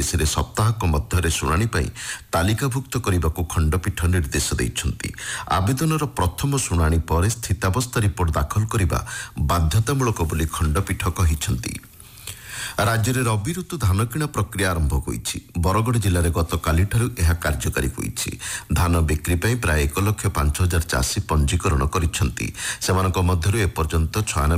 କେସ୍ରେ ସପ୍ତାହକ ମଧ୍ୟରେ ଶୁଣାଣି ପାଇଁ ତାଲିକାଭୁକ୍ତ କରିବାକୁ ଖଣ୍ଡପୀଠ ନିର୍ଦ୍ଦେଶ ଦେଇଛନ୍ତି। ଆବେଦନର ପ୍ରଥମ ଶୁଣାଣି ପରେ ସ୍ଥିତାବସ୍ଥା ରିପୋର୍ଟ ଦାଖଲ କରିବା ବାଧ୍ୟତାମୂଳକ ବୋଲି ଖଣ୍ଡପୀଠ କହିଛନ୍ତି। ରାଜ୍ୟରେ ରବି ଋତୁ ଧାନ କିଣା ପ୍ରକ୍ରିୟା ଆରମ୍ଭ ହୋଇଛି। ବରଗଡ଼ ଜିଲ୍ଲାରେ ଗତକାଲିଠାରୁ ଏହା କାର୍ଯ୍ୟକାରୀ ହୋଇଛି। ଧାନ ବିକ୍ରି ପାଇଁ ପ୍ରାୟ 1,05,000 ଚାଷୀ ପଞ୍ଜୀକରଣ କରିଛନ୍ତି। ସେମାନଙ୍କ ମଧ୍ୟରୁ ଏପର୍ଯ୍ୟନ୍ତ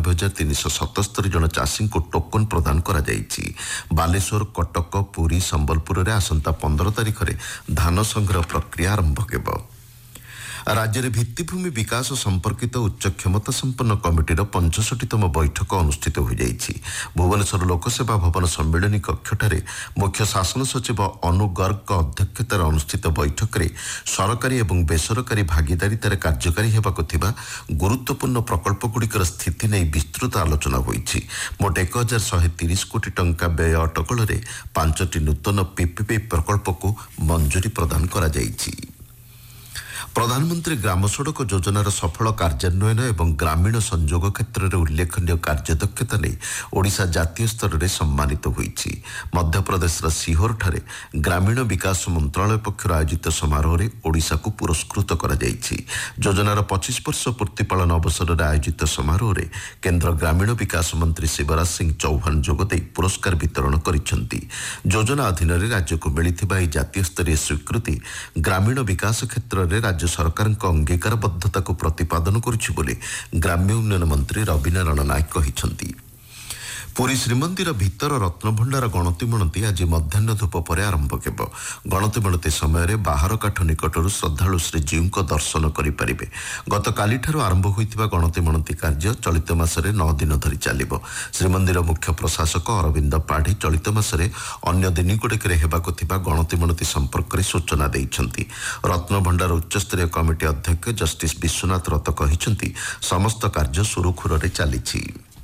96,377 ଜଣ ଚାଷୀଙ୍କୁ ଟୋକନ ପ୍ରଦାନ କରାଯାଇଛି। ବାଲେଶ୍ୱର, କଟକ, ପୁରୀ, ସମ୍ବଲପୁରରେ ଆସନ୍ତା 15 ତାରିଖରେ ଧାନ ସଂଗ୍ରହ ପ୍ରକ୍ରିୟା ଆରମ୍ଭ ହେବ। ରାଜ୍ୟରେ ଭିତ୍ତିଭୂମି ବିକାଶ ସମ୍ପର୍କିତ ଉଚ୍ଚ କ୍ଷମତା ସମ୍ପନ୍ନ କମିଟିର 65ତମ ବୈଠକ ଅନୁଷ୍ଠିତ ହୋଇଯାଇଛି। ଭୁବନେଶ୍ୱର ଲୋକସେବା ଭବନ ସମ୍ମିଳନୀ କକ୍ଷଠାରେ ମୁଖ୍ୟ ଶାସନ ସଚିବ ଅନୁ ଗର୍ଗଙ୍କ ଅଧ୍ୟକ୍ଷତାରେ ଅନୁଷ୍ଠିତ ବୈଠକରେ ସରକାରୀ ଏବଂ ବେସରକାରୀ ଭାଗିଦାରିତାରେ କାର୍ଯ୍ୟକାରୀ ହେବାକୁ ଥିବା ଗୁରୁତ୍ୱପୂର୍ଣ୍ଣ ପ୍ରକଳ୍ପଗୁଡ଼ିକର ସ୍ଥିତି ନେଇ ବିସ୍ତୃତ ଆଲୋଚନା ହୋଇଛି। ମୋଟ 1,130 କୋଟି ଟଙ୍କା ବ୍ୟୟ ଅଟକଳରେ 5ଟି ନୂତନ ପିପିପି ପ୍ରକଳ୍ପକୁ ମଞ୍ଜୁରୀ ପ୍ରଦାନ କରାଯାଇଛି। ପ୍ରଧାନମନ୍ତ୍ରୀ ଗ୍ରାମ ସଡ଼କ ଯୋଜନାର ସଫଳ କାର୍ଯ୍ୟାନ୍ୱୟନ ଏବଂ ଗ୍ରାମୀଣ ସଂଯୋଗ କ୍ଷେତ୍ରରେ ଉଲ୍ଲେଖନୀୟ କାର୍ଯ୍ୟଦକ୍ଷତା ନେଇ ଓଡ଼ିଶା ଜାତୀୟ ସ୍ତରରେ ସମ୍ମାନିତ ହୋଇଛି। ମଧ୍ୟପ୍ରଦେଶର ସିହୋରଠାରେ ଗ୍ରାମୀଣ ବିକାଶ ମନ୍ତ୍ରଣାଳୟ ପକ୍ଷରୁ ଆୟୋଜିତ ସମାରୋହରେ ଓଡ଼ିଶାକୁ ପୁରସ୍କୃତ କରାଯାଇଛି। ଯୋଜନାର 25 ବର୍ଷ ପୂର୍ତ୍ତି ପାଳନ ଅବସରରେ ଆୟୋଜିତ ସମାରୋହରେ କେନ୍ଦ୍ର ଗ୍ରାମୀଣ ବିକାଶ ମନ୍ତ୍ରୀ ଶିବରାଜ ସିଂ ଚୌହାନ ଯୋଗଦେଇ ପୁରସ୍କାର ବିତରଣ କରିଛନ୍ତି। ଯୋଜନା ଅଧୀନରେ ରାଜ୍ୟକୁ ମିଳିଥିବା ଏହି ଜାତୀୟ ସ୍ତରୀୟ ସ୍ୱୀକୃତି ଗ୍ରାମୀଣ ବିକାଶ କ୍ଷେତ୍ରରେ ରାଜ୍ୟ ସରକାରଙ୍କ ଅଙ୍ଗୀକାରବଦ୍ଧତାକୁ ପ୍ରତିପାଦନ କରୁଛି ବୋଲି ଗ୍ରାମ୍ୟ ଉନ୍ନୟନ ମନ୍ତ୍ରୀ ରବିନାରାୟଣ ନାୟକ କହିଛନ୍ତି। ପୁରୀ ଶ୍ରୀମନ୍ଦିର ଭିତର ରତ୍ନଭଣ୍ଡାର ଗଣତିମଣତି ଆଜି ମଧ୍ୟାହ୍ନ ଧୂପ ପରେ ଆରମ୍ଭ ହେବ। ଗଣତିମଣତି ସମୟରେ ବାହାର କାଠ ନିକଟରୁ ଶ୍ରଦ୍ଧାଳୁ ଶ୍ରୀଜୀଉଙ୍କ ଦର୍ଶନ କରିପାରିବେ। ଗତକାଲିଠାରୁ ଆରମ୍ଭ ହୋଇଥିବା ଗଣତିମଣତି କାର୍ଯ୍ୟ ଚଳିତ ମାସରେ 9 ଦିନ ଧରି ଚାଲିବ। ଶ୍ରୀମନ୍ଦିର ମୁଖ୍ୟ ପ୍ରଶାସକ ଅରବିନ୍ଦ ପାଢ଼ୀ ଚଳିତ ମାସରେ ଅନ୍ୟ ଦିନଗୁଡ଼ିକରେ ହେବାକୁ ଥିବା ଗଣତିମଣତି ସମ୍ପର୍କରେ ସୂଚନା ଦେଇଛନ୍ତି। ରତ୍ନଭଣ୍ଡାର ଉଚ୍ଚସ୍ତରୀୟ କମିଟି ଅଧ୍ୟକ୍ଷ ଜଷ୍ଟିସ୍ ବିଶ୍ୱନାଥ ରଥ କହିଛନ୍ତି, ସମସ୍ତ କାର୍ଯ୍ୟ ସୁରୁଖୁରୁରେ ଚାଲିଛି।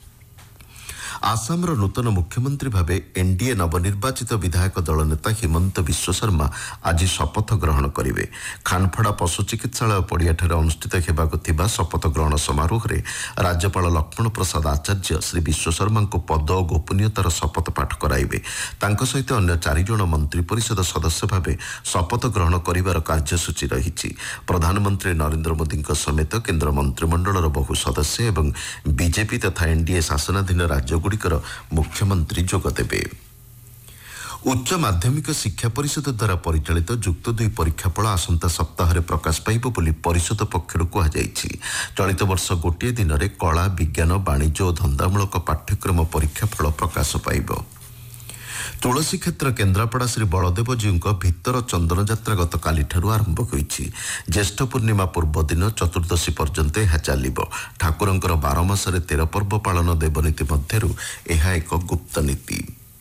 ଆସାମର ନୂତନ ମୁଖ୍ୟମନ୍ତ୍ରୀ ଭାବେ ଏନ୍ଡିଏ ନବନିର୍ବାଚିତ ବିଧାୟକ ଦଳ ନେତା ହିମନ୍ତ ବିଶ୍ୱଶର୍ମା ଆଜି ଶପଥ ଗ୍ରହଣ କରିବେ। ଖାନଫଡ଼ା ପଶୁ ଚିକିତ୍ସାଳୟ ପଡ଼ିଆଠାରେ ଅନୁଷ୍ଠିତ ହେବାକୁ ଥିବା ଶପଥ ଗ୍ରହଣ ସମାରୋହରେ ରାଜ୍ୟପାଳ ଲକ୍ଷ୍ମଣ ପ୍ରସାଦ ଆଚାର୍ଯ୍ୟ ଶ୍ରୀ ବିଶ୍ୱଶର୍ମାଙ୍କୁ ପଦ ଓ ଗୋପନୀୟତାର ଶପଥ ପାଠ କରାଇବେ। ତାଙ୍କ ସହିତ ଅନ୍ୟ 4 ଜଣ ମନ୍ତ୍ରୀ ପରିଷଦ ସଦସ୍ୟ ଭାବେ ଶପଥ ଗ୍ରହଣ କରିବାର କାର୍ଯ୍ୟସୂଚୀ ରହିଛି। ପ୍ରଧାନମନ୍ତ୍ରୀ ନରେନ୍ଦ୍ର ମୋଦିଙ୍କ ସମେତ କେନ୍ଦ୍ର ମନ୍ତ୍ରିମଣ୍ଡଳର ବହୁ ସଦସ୍ୟ ଏବଂ ବିଜେପି ତଥା ଏନ୍ଡିଏ ଶାସନାଧୀନ ରାଜ୍ୟଗୁଡ଼ିକର ମୁଖ୍ୟମନ୍ତ୍ରୀ ଯୋଗଦେବେ। ଉଚ୍ଚ ମାଧ୍ୟମିକ ଶିକ୍ଷା ପରିଷଦ ଦ୍ୱାରା ପରିଚାଳିତ ଯୁକ୍ତ 2 ପରୀକ୍ଷାଫଳ ଆସନ୍ତା ସପ୍ତାହରେ ପ୍ରକାଶ ପାଇବ ବୋଲି ପରିଷଦ ପକ୍ଷରୁ କୁହାଯାଇଛି। ଚଳିତ ବର୍ଷ ଗୋଟିଏ ଦିନରେ କଳା, ବିଜ୍ଞାନ, ବାଣିଜ୍ୟ ଓ ଧନ୍ଦାମୂଳକ ପାଠ୍ୟକ୍ରମ ପରୀକ୍ଷାଫଳ ପ୍ରକାଶ ପାଇବ। ତୁଳସୀ କ୍ଷେତ୍ର କେନ୍ଦ୍ରାପଡ଼ା ଶ୍ରୀ ବଳଦେବଜୀଉଙ୍କ ଭିତର ଚନ୍ଦନ ଯାତ୍ରା ଗତକାଲିଠାରୁ ଆରମ୍ଭ ହୋଇଛି। ଜ୍ୟେଷ୍ଠ ପୂର୍ଣ୍ଣିମା ପୂର୍ବ ଦିନ ଚତୁର୍ଦ୍ଦଶୀ ପର୍ଯ୍ୟନ୍ତ ଏହା ଚାଲିବ। ଠାକୁରଙ୍କର 12 ମାସରେ 13 ପର୍ବ ପାଳନ ଦେବନୀତି ମଧ୍ୟରୁ ଏହା ଏକ ଗୁପ୍ତ ନୀତି।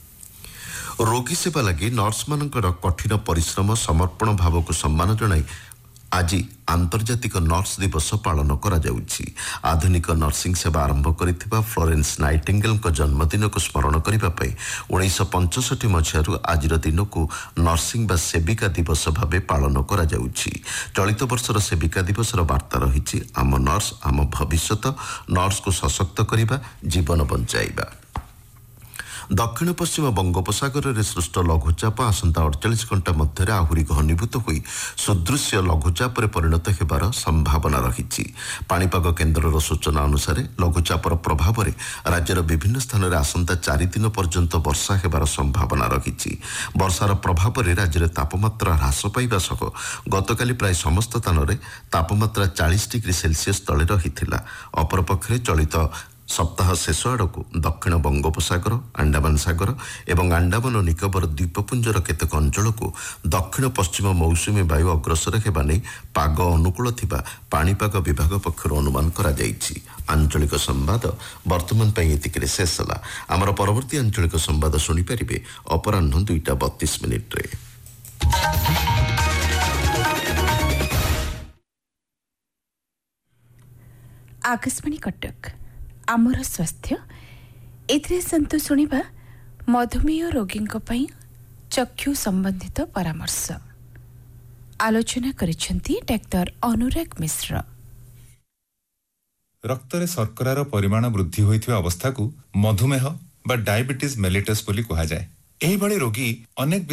ରୋଗୀ ସେବା ଲାଗି ନର୍ସମାନଙ୍କର କଠିନ ପରିଶ୍ରମ, ସମର୍ପଣ ଭାବକୁ ସମ୍ମାନ ଜଣାଇ ଆଜି ଆନ୍ତର୍ଜାତିକ ନର୍ସ ଦିବସ ପାଳନ କରାଯାଉଛି। ଆଧୁନିକ ନର୍ସିଂ ସେବା ଆରମ୍ଭ କରିଥିବା ଫ୍ଲୋରେନ୍ସ ନାଇଟିଙ୍ଗେଲଙ୍କ ଜନ୍ମଦିନକୁ ସ୍ମରଣ କରିବା ପାଇଁ 1965 ମସିହାରୁ ଆଜିର ଦିନକୁ ନର୍ସିଂ ବା ସେବିକା ଦିବସ ଭାବେ ପାଳନ କରାଯାଉଛି। ଚଳିତ ବର୍ଷର ସେବିକା ଦିବସର ବାର୍ତ୍ତା ରହିଛି, ଆମ ନର୍ସ ଆମ ଭବିଷ୍ୟତ, ନର୍ସକୁ ସଶକ୍ତ କରିବା, ଜୀବନ ବଞ୍ଚାଇବା। ଦକ୍ଷିଣ ପଶ୍ଚିମ ବଙ୍ଗୋପସାଗରରେ ସୃଷ୍ଟ ଲଘୁଚାପ ଆସନ୍ତା 48 ଘଣ୍ଟା ମଧ୍ୟରେ ଆହୁରି ଘନୀଭୂତ ହୋଇ ସୁଦୃଶ୍ୟ ଲଘୁଚାପରେ ପରିଣତ ହେବାର ସମ୍ଭାବନା ରହିଛି। ପାଣିପାଗ କେନ୍ଦ୍ରର ସୂଚନା ଅନୁସାରେ ଲଘୁଚାପର ପ୍ରଭାବରେ ରାଜ୍ୟର ବିଭିନ୍ନ ସ୍ଥାନରେ ଆସନ୍ତା 4 ଦିନ ପର୍ଯ୍ୟନ୍ତ ବର୍ଷା ହେବାର ସମ୍ଭାବନା ରହିଛି। ବର୍ଷାର ପ୍ରଭାବରେ ରାଜ୍ୟରେ ତାପମାତ୍ରା ହ୍ରାସ ପାଇବା ସହ ଗତକାଲି ପ୍ରାୟ ସମସ୍ତ ସ୍ଥାନରେ ତାପମାତ୍ରା 40 ଡିଗ୍ରୀ ସେଲସିୟସ୍ ତଳେ ରହିଥିଲା। ଅପରପକ୍ଷରେ ଚଳିତ ସପ୍ତାହ ଶେଷ ଆଡ଼କୁ ଦକ୍ଷିଣ ବଙ୍ଗୋପସାଗର, ଆଣ୍ଡାମାନ ସାଗର ଏବଂ ଆଣ୍ଡାମାନ ଓ ନିକୋବର ଦ୍ୱୀପପୁଞ୍ଜର କେତେକ ଅଞ୍ଚଳକୁ ଦକ୍ଷିଣ ପଶ୍ଚିମ ମୌସୁମୀ ବାୟୁ ଅଗ୍ରସର ହେବା ନେଇ ପାଗ ଅନୁକୂଳ ଥିବା ପାଣିପାଗ ବିଭାଗ ପକ୍ଷରୁ ଅନୁମାନ କରାଯାଇଛି। ଆଞ୍ଚଳିକ ସମ୍ବାଦ ବର୍ତ୍ତମାନ ପାଇଁ ଏତିକିରେ ଶେଷ ହେଲା। ଆମର ପରବର୍ତ୍ତୀ ଆଞ୍ଚଳିକ ସମ୍ବାଦ ଶୁଣିପାରିବେ ଅପରାହ୍ନ 2:32 ଆକାଶବାଣୀ କଟକ ଆମର ସ୍ୱାସ୍ଥ୍ୟ ଏଥିରେ ସନ୍ତୁ ଶୁଣିବା ମଧୁମେହ ରୋଗୀଙ୍କ ପାଇଁ ଚକ୍ଷୁ ସମ୍ବନ୍ଧିତ ପରାମର୍ଶ। ଆଲୋଚନା କରିଛନ୍ତି ଡାକ୍ତର ଅନୁରାଗ ମିଶ୍ର। ରକ୍ତରେ ଶର୍କରାର ପରିମାଣ ବୃଦ୍ଧି ହୋଇଥିବା ଅବସ୍ଥାକୁ ମଧୁମେହ ବା ଡାଇବେଟିସ୍ ମେଲିଟସ୍ ବୋଲି କୁହାଯାଏ। ଏହିଭଳି ରୋଗୀ ଅନେକ